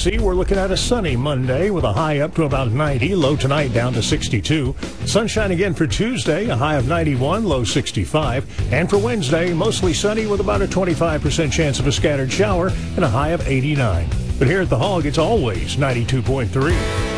KFC, we're looking at a sunny Monday with a high up to about 90, low tonight down to 62. Sunshine again for Tuesday, a high of 91, low 65. And for Wednesday, mostly sunny with about a 25% chance of a scattered shower and a high of 89. But here at the Hog, it's always 92.3.